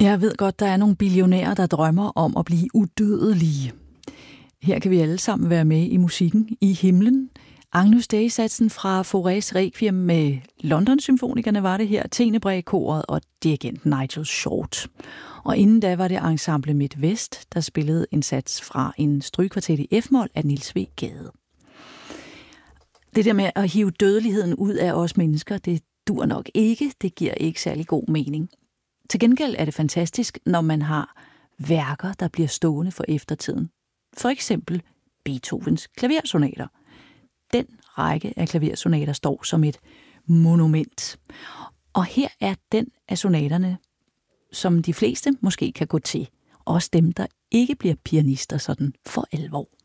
Jeg ved godt, der er nogle billionærer, der drømmer om at blive udødelige. Her kan vi alle sammen være med i musikken i himlen. Agnus Dei-satsen fra Faurés Requiem med London-symfonikerne var det her, Tenebrae-koret og dirigenten Nigel Short. Og inden da var det Ensemble Midtvest, der spillede en sats fra en strygekvartet i F-mol af Niels W. Gade. Det der med at hive dødeligheden ud af os mennesker, det dur nok ikke. Det giver ikke særlig god mening. Til gengæld er det fantastisk, når man har værker, der bliver stående for eftertiden. For eksempel Beethovens klaversonater. Den række af klaversonater står som et monument. Og her er den af sonaterne, som de fleste måske kan gå til. Også dem, der ikke bliver pianister sådan for alvor.